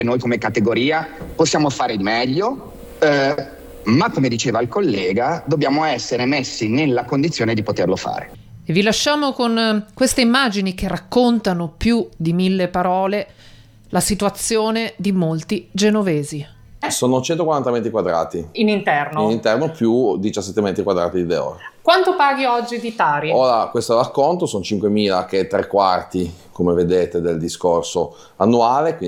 noi come categoria possiamo fare di meglio, ma come diceva il collega, dobbiamo essere messi nella condizione di poterlo fare. E vi lasciamo con queste immagini che raccontano più di 1000 parole la situazione di molti genovesi. Sono 140 metri quadrati. In interno? In interno più 17 metri quadrati di Deor. Quanto paghi oggi di Tari? Ora, questo racconto sono 5.000, che è 3/4, come vedete, del discorso annuale.